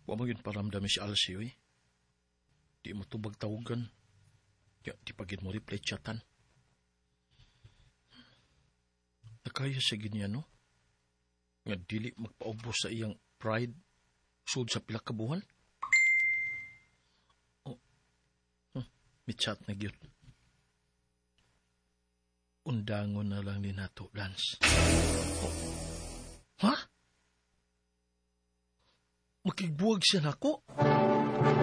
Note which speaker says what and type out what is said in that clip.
Speaker 1: Wa mo yun paramdami si Alcy, oy. Di mo tubag tawagan. Ya, di pagin mo reply chatan. Nakaya sa ganyan, no? Nga dili magpaubos sa iyang pride sud sa pila ka buwan. Oh, may chat na gyud. Undangon na lang ni nato, Lance. Oh. Ha? Makigbuwag siya nako?